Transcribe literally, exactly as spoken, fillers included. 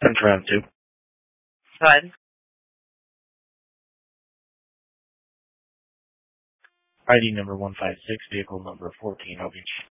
That's round two. Go ahead. I D number one five six, vehicle number fourteen, I'll be